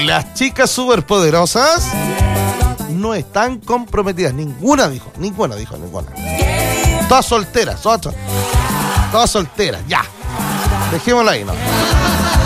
las chicas superpoderosas no están comprometidas. Ninguna dijo. Todas solteras, ya. Dejémoslo ahí, ¿no?